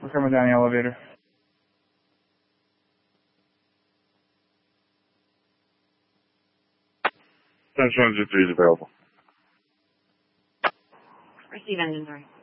We're coming down the elevator. Central Engine 3 is available. Receive Engine 3.